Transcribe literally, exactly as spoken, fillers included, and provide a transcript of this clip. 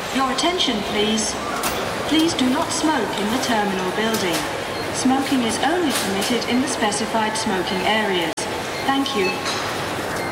Your attention, please. Please do not smoke in the terminal building. Smoking is only permitted in the specified smoking areas. Thank you.